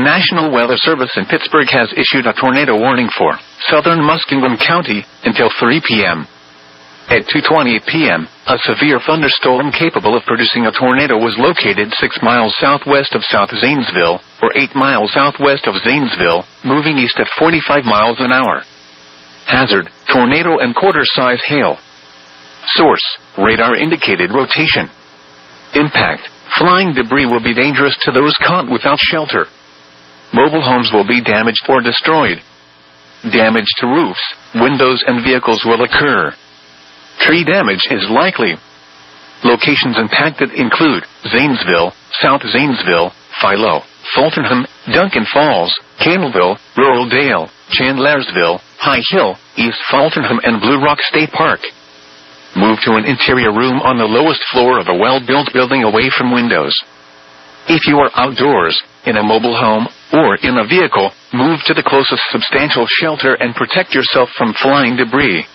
National Weather Service in Pittsburgh has issued a tornado warning for southern Muskingum County until 3 p.m. At 2:20 p.m., a severe thunderstorm capable of producing a tornado was located 6 miles southwest of South Zanesville, or 8 miles southwest of Zanesville, moving east at 45 miles an hour. Hazard, tornado and quarter-size hail. Source, radar indicated rotation. Impact, flying debris will be dangerous to those caught without shelter. Mobile homes will be damaged or destroyed. Damage to roofs, windows and vehicles will occur. Tree damage is likely. Locations impacted include Zanesville, South Zanesville, Philo, Fultonham, Duncan Falls, Cannellville, Rural Dale, Chandlersville, High Hill, East Fultonham and Blue Rock State Park. Move to an interior room on the lowest floor of a well-built building away from windows. If you are outdoors, in a mobile home, or in a vehicle, move to the closest substantial shelter and protect yourself from flying debris.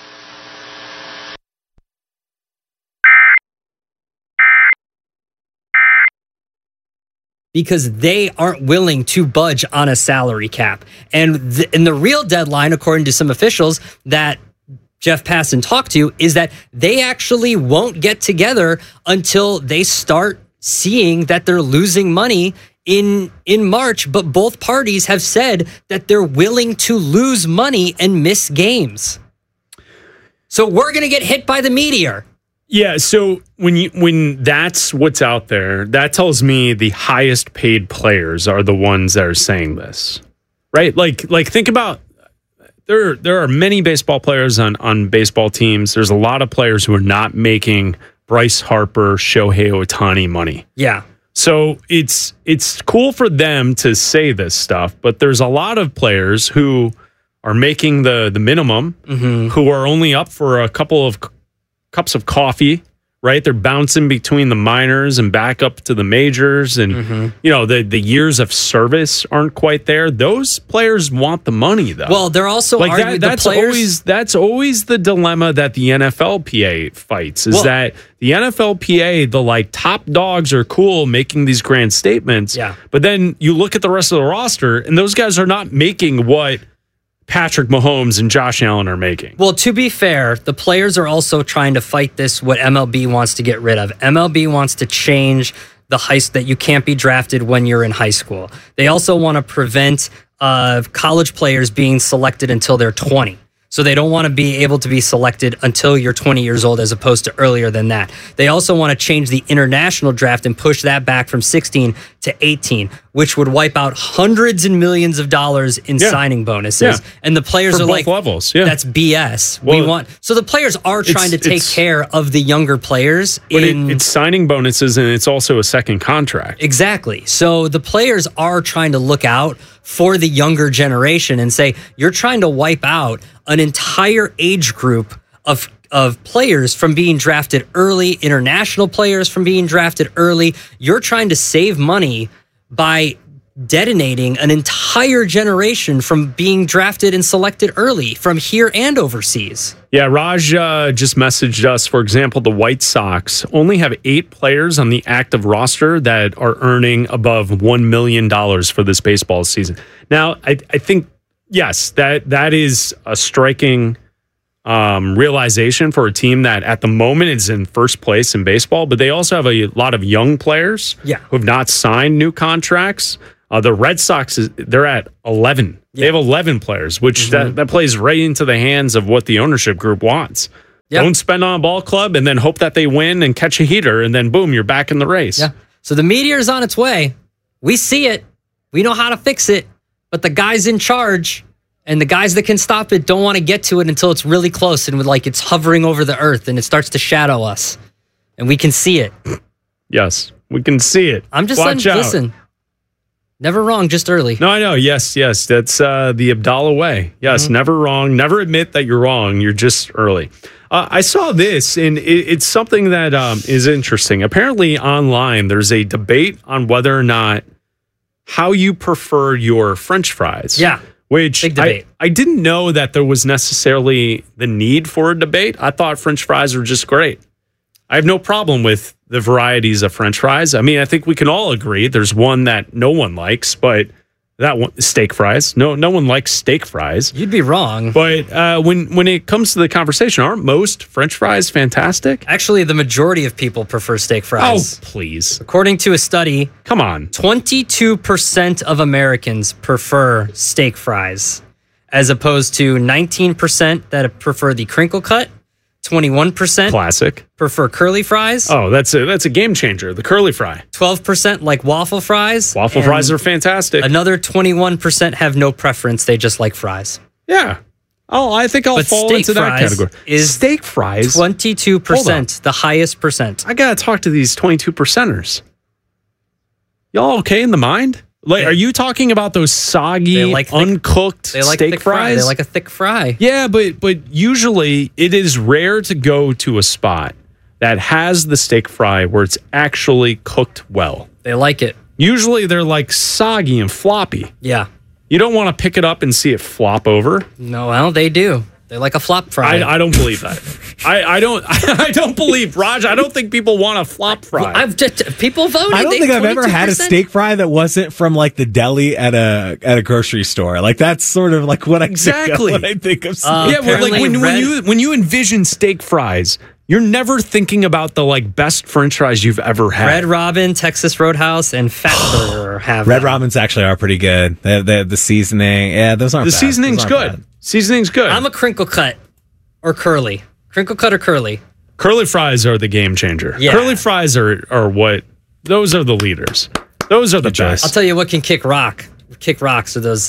Because they aren't willing to budge on a salary cap. And the real deadline, according to some officials that Jeff Passan talked to, is that they actually won't get together until they start seeing that they're losing money in March. But both parties have said that they're willing to lose money and miss games. So we're going to get hit by the meteor. Yeah, so when that's what's out there, that tells me the highest paid players are the ones that are saying this, right? Like think about there are many baseball players on baseball teams. There's a lot of players who are not making Bryce Harper, Shohei Ohtani money. Yeah. So it's cool for them to say this stuff, but there's a lot of players who are making the minimum, who are only up for a couple of cups of coffee, right? They're bouncing between the minors and back up to the majors, and the years of service aren't quite there. Those players want the money, though. Well, they're also arguing that's always the dilemma that the NFLPA fights, is that the NFLPA, the top dogs are cool making these grand statements, but then you look at the rest of the roster, and those guys are not making what Patrick Mahomes and Josh Allen are making. Well, to be fair, the players are also trying to fight this, what MLB wants to get rid of. MLB wants to change that you can't be drafted when you're in high school. They also want to prevent college players being selected until they're 20. So they don't want to be able to be selected until you're 20 years old as opposed to earlier than that. They also want to change the international draft and push that back from 16 to 18, which would wipe out hundreds and millions of dollars in signing bonuses. Yeah. And the players for are both like, levels. That's BS. So the players are trying to take care of the younger players. But it's signing bonuses, and it's also a second contract. Exactly. So the players are trying to look out for the younger generation and say, you're trying to wipe out an entire age group of players from being drafted early, international players from being drafted early. You're trying to save money by detonating an entire generation from being drafted and selected early from here and overseas. Yeah, Raj just messaged us. For example, the White Sox only have 8 players on the active roster that are earning above $1 million for this baseball season. Now, I think, yes, that is a striking realization for a team that at the moment is in first place in baseball, but they also have a lot of young players who have not signed new contracts. The Red Sox, they're at 11. They have 11 players, which that plays right into the hands of what the ownership group wants. Don't spend on a ball club and then hope that they win and catch a heater, and then boom, you're back in the race. Yeah. So the meteor is on its way. We see it. We know how to fix it. But the guys in charge and the guys that can stop it don't want to get to it until it's really close and it's hovering over the earth and it starts to shadow us. And we can see it. Yes, we can see it. I'm just listen. Never wrong, just early. No, I know. Yes. That's the Abdallah way. Yes, never wrong. Never admit that you're wrong. You're just early. I saw this, and it's something that is interesting. Apparently online, there's a debate on whether or not how you prefer your French fries. Yeah. Which big debate. I didn't know that there was necessarily the need for a debate. I thought French fries were just great. I have no problem with the varieties of French fries. I mean, I think we can all agree there's one that no one likes, but That one, steak fries. No one likes steak fries. You'd be wrong. But when it comes to the conversation, aren't most French fries fantastic? Actually, the majority of people prefer steak fries. Oh, please. According to a study, Come on. 22% of Americans prefer steak fries, as opposed to 19% that prefer the crinkle cut, 21% Classic. prefer curly fries, Oh, that's a game changer. The curly fry. 12% like waffle fries. Waffle and fries are fantastic. Another 21% have no preference. They just like fries. Yeah. Oh, I think I'll But fall steak into that fries category. is Steak fries. 22%, the highest percent. I gotta talk to these 22%ers. Y'all okay in the mind? Like, are you talking about those soggy, They like thick- uncooked They like steak thick fry. fries? They like a thick fry. Yeah, but usually it is rare to go to a spot that has the steak fry where it's actually cooked well. They like it. Usually they're like soggy and floppy. Yeah. You don't want to pick it up and see it flop over. No, well, they do. They like a flop fry. I don't believe that. I don't believe, Raj. I don't think people want a flop fry. I've just people voted. I don't think I've ever had a 22%. steak fry that wasn't from like the deli at a grocery store. Like that's sort of like what I Exactly. think of when I think of steak. Yeah, well, like Apparently when you envision steak fries, you're never thinking about the like best French fries you've ever had. Red Robin, Texas Roadhouse, and Fatburger have Red them. Robins actually are pretty good. The seasoning, yeah, those aren't The bad. seasoning's Those aren't good. bad. Seasoning's good. I'm a crinkle cut or curly. Crinkle cut or curly. Curly fries are the game changer. Yeah. Curly fries are what those are the leaders. Those are the best. I'll tell you what can kick rocks are those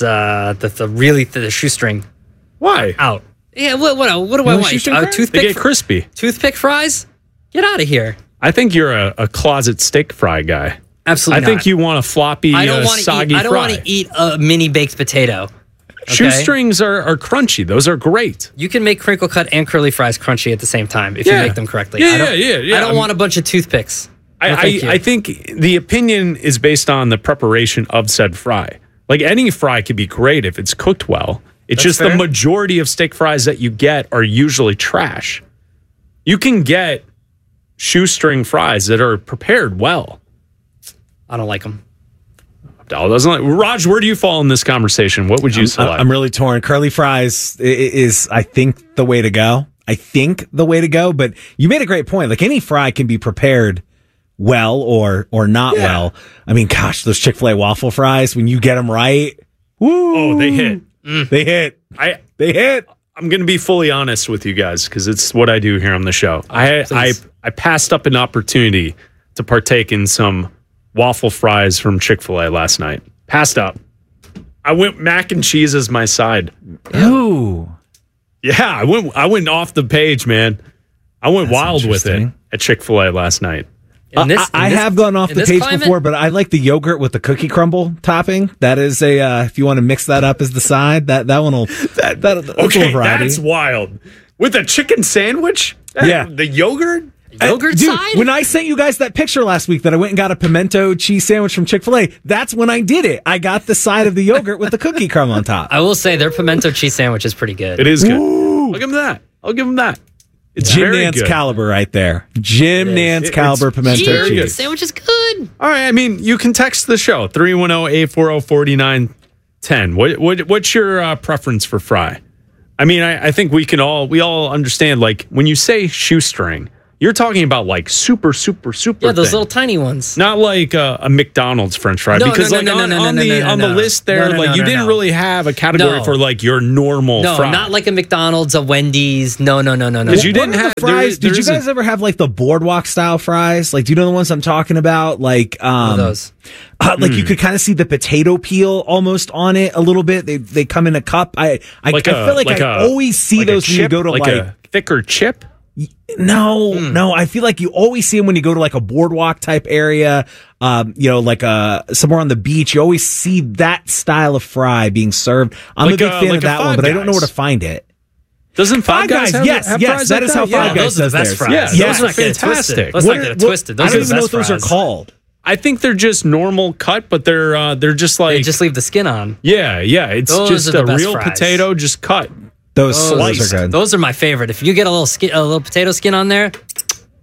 the shoestring Why? out. Yeah, what do I want? shoestring fries? They Toothpick get crispy. toothpick fries? Get out of here. I think you're a closet steak fry guy. Absolutely I think not. you want a floppy, I don't want to soggy eat. I don't fry. want to eat a mini baked potato. Okay? Shoestrings are crunchy. Those are great. You can make crinkle cut and curly fries crunchy at the same time if you Yeah. make them correctly. Yeah, I don't, yeah. I don't want a bunch of toothpicks. No, I thank you. think the opinion is based on the preparation of said fry. Like any fry could be great if it's cooked well. It's That's just the fair. majority of steak fries that you get are usually trash. You can get shoestring fries that are prepared well. I don't like them. Abdallah doesn't like. Raj, where do you fall in this conversation? What would you select? I'm really torn. Curly fries is, I think, the way to go. But you made a great point. Like any fry can be prepared well or not well. I mean, gosh, those Chick-fil-A waffle fries, when you get them right, woo, Oh, they hit. They hit. They hit. I'm going to be fully honest with you guys because it's what I do here on the show. I passed up an opportunity to partake in some waffle fries from Chick-fil-A last night. Passed up. I went mac and cheese as my side. Ooh. Yeah, I went off the page, man. I went wild with it interesting. at Chick-fil-A last night. I have gone off in the this page climate? before, but I like the yogurt with the cookie crumble topping. That is if you want to mix that up as the side, that's a Okay, variety. that's wild. With a chicken sandwich? Yeah. The yogurt? Yogurt Dude, side? when I sent you guys that picture last week that I went and got a pimento cheese sandwich from Chick-fil-A, that's when I did it. I got the side of the yogurt with the cookie crumb on top. I will say their pimento cheese sandwich is pretty good. It is good. I'll give them that. It's Jim very Nance good. caliber right there. Jim Nance caliber pimento very Gee, good. the cheese. sandwich is good. All right, I mean, you can text the show 310-840-4910. What's your preference for fry? I mean, I think we all understand, like when you say shoestring, you're talking about like super Yeah, those thin. little tiny ones. Not like a McDonald's French fry No, because no, like no, no, no, on no, the no, on the no. list there, No, no, like no, you no, didn't no. really have a category No. for like your normal No, fry. not like a McDonald's, a Wendy's. No. Because you What didn't are have the fries. there Did you isn't- guys ever have like the boardwalk style fries? Like, do you know the ones I'm talking about? Like, What are those. like you could kind of see the potato peel almost on it a little bit. They come in a cup. I feel like I always see like a those when you chip, go to like a thicker chip. no, I feel like you always see them when you go to like a boardwalk type area, like somewhere on the beach. You always see that style of fry being served. I'm Like a big fan like of a that one, Five but I don't know Guys. where to find it. Doesn't Five Guys have yes, have yes, fries that like is how Yeah. Five Guys those are the does best theirs. fries. Yeah, Let's those not are get it twisted. fantastic. Let's not get it twisted. Those I are don't the even know best what those fries. are called. I think they're just normal cut, but they're just like They just leave the skin on. yeah. It's Those just are the a best real fries. potato just cut. Those sliced. are good. Those are my favorite. If you get a little potato skin on there,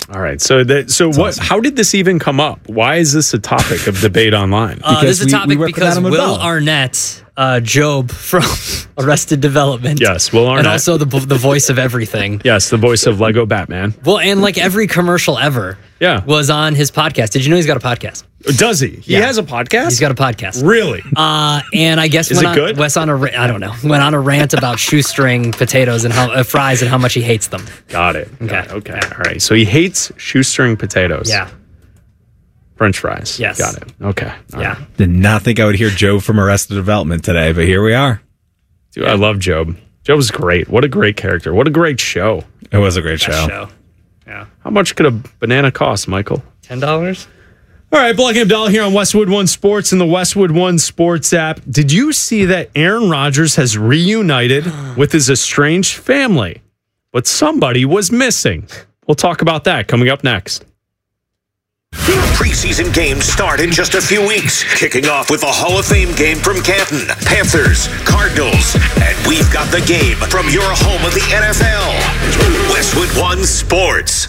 All right. So what? How did this even come up? Why is this a topic of debate online? This is a topic work with because Adam Will Bell. Arnett, Job from Arrested Development. Yes, Will Arnett. And also the voice of everything. Yes, the voice of Lego Batman. Well, and like every commercial ever was on his podcast. Did you know he's got a podcast? Does he? He has a podcast? He's got a podcast. Really? And I guess Is it good? Went on a rant about shoestring potatoes and how fries and how much he hates them. Got it. Okay. Okay. All right. So he hates shoestring potatoes. Yeah. French fries. Yes. Got it. Okay. All Yeah. right. Did not think I would hear Joe from Arrested Development today, but here we are. Dude, I love Job. Job was great. What a great character. What a great show. It was a great Best show. Yeah. How much could a banana cost, Michael? $10? All right, Blocking Abdallah here on Westwood One Sports and the Westwood One Sports app. Did you see that Aaron Rodgers has reunited with his estranged family, but somebody was missing? We'll talk about that coming up next. Preseason games start in just a few weeks, kicking off with a Hall of Fame game from Canton, Panthers, Cardinals, and we've got the game from your home of the NFL, Westwood One Sports.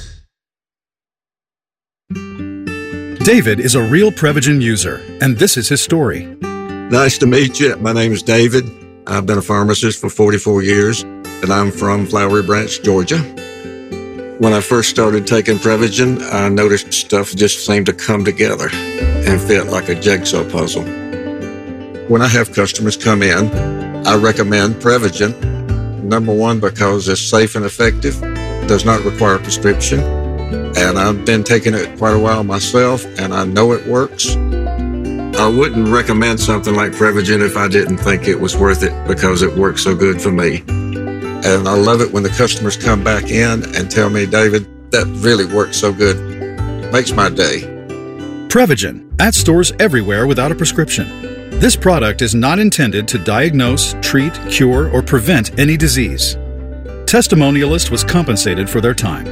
David is a real Prevagen user, and this is his story. Nice to meet you. My name is David. I've been a pharmacist for 44 years, and I'm from Flowery Branch, Georgia. When I first started taking Prevagen, I noticed stuff just seemed to come together and fit like a jigsaw puzzle. When I have customers come in, I recommend Prevagen. Number one, because it's safe and effective, does not require a prescription, and I've been taking it quite a while myself, and I know it works. I wouldn't recommend something like Prevagen if I didn't think it was worth it because it works so good for me. And I love it when the customers come back in and tell me, David, that really works so good. Makes my day. Prevagen, at stores everywhere without a prescription. This product is not intended to diagnose, treat, cure, or prevent any disease. Testimonialist was compensated for their time.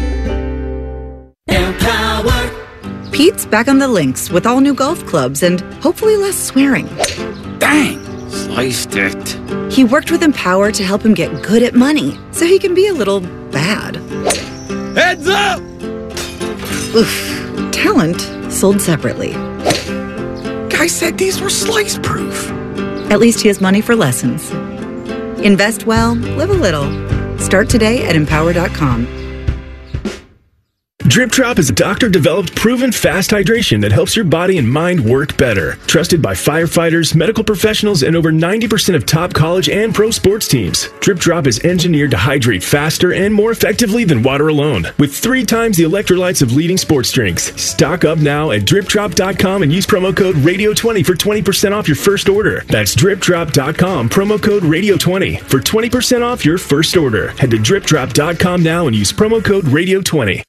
Pete's back on the links with all new golf clubs and hopefully less swearing. Dang, sliced it. He worked with Empower to help him get good at money so he can be a little bad. Heads up! Oof. Talent sold separately. Guy said these were slice proof. At least he has money for lessons. Invest well, live a little. Start today at Empower.com. Drip Drop is a doctor-developed, proven fast hydration that helps your body and mind work better. Trusted by firefighters, medical professionals, and over 90% of top college and pro sports teams. Drip Drop is engineered to hydrate faster and more effectively than water alone, with 3 times the electrolytes of leading sports drinks. Stock up now at DripDrop.com and use promo code RADIO20 for 20% off your first order. That's DripDrop.com, promo code RADIO20 for 20% off your first order. Head to DripDrop.com now and use promo code RADIO20.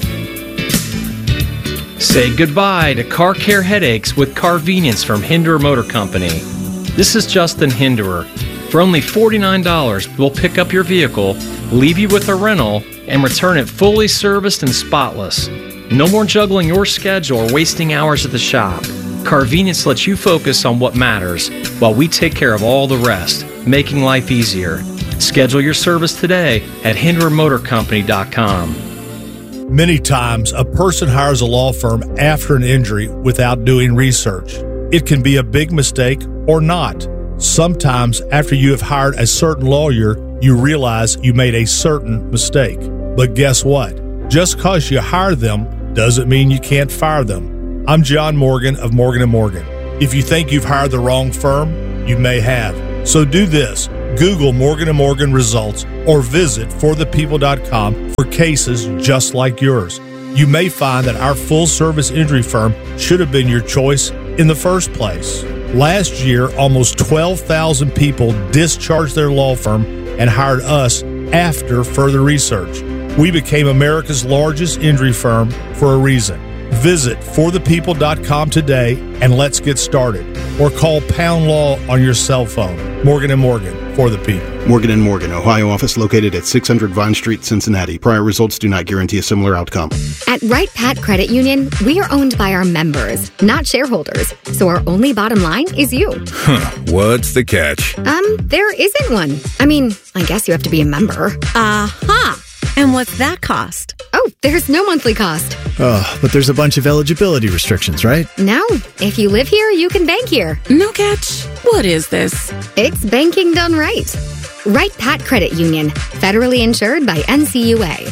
Say goodbye to car care headaches with Carvenience from Hinderer Motor Company. This is Justin Hinderer. For only $49, we'll pick up your vehicle, leave you with a rental, and return it fully serviced and spotless. No more juggling your schedule or wasting hours at the shop. Carvenience lets you focus on what matters while we take care of all the rest, making life easier. Schedule your service today at HindererMotorCompany.com. Many times, a person hires a law firm after an injury without doing research. It can be a big mistake or not. Sometimes, after you have hired a certain lawyer, you realize you made a certain mistake. But guess what? Just because you hire them doesn't mean you can't fire them. I'm John Morgan of Morgan & Morgan. If you think you've hired the wrong firm, you may have. So do this. Google Morgan & Morgan results or visit forthepeople.com for cases just like yours. You may find that our full-service injury firm should have been your choice in the first place. Last year, almost 12,000 people discharged their law firm and hired us after further research. We became America's largest injury firm for a reason. Visit forthepeople.com today and let's get started. Or call Pound Law on your cell phone. Morgan & Morgan, for the people. Morgan & Morgan, Ohio office located at 600 Vine Street, Cincinnati. Prior results do not guarantee a similar outcome. At Wright Pat Credit Union, we are owned by our members, not shareholders. So our only bottom line is you. What's the catch? There isn't one. I mean, I guess you have to be a member. Aha! And what's that cost? Oh, there's no monthly cost. Oh, but there's a bunch of eligibility restrictions, right? No. If you live here, you can bank here. No catch. What is this? It's banking done right. Wright Pat Credit Union. Federally insured by NCUA.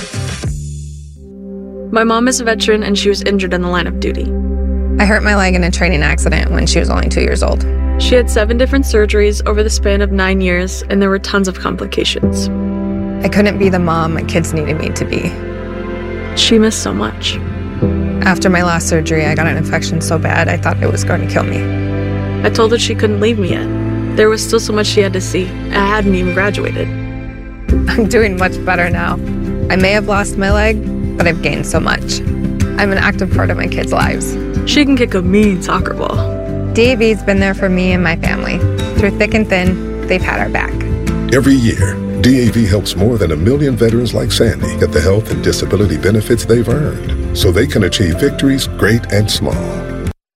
My mom is a veteran and she was injured in the line of duty. I hurt my leg in a training accident when she was only 2 years old. She had 7 different surgeries over the span of 9 years, and there were tons of complications. I couldn't be the mom my kids needed me to be. She missed so much. After my last surgery, I got an infection so bad I thought it was going to kill me. I told her she couldn't leave me yet. There was still so much she had to see. I hadn't even graduated. I'm doing much better now. I may have lost my leg, but I've gained so much. I'm an active part of my kids' lives. She can kick a mean soccer ball. DAV's been there for me and my family. Through thick and thin, they've had our back. Every year, DAV helps more than 1 million veterans like Sandy get the health and disability benefits they've earned so they can achieve victories great and small.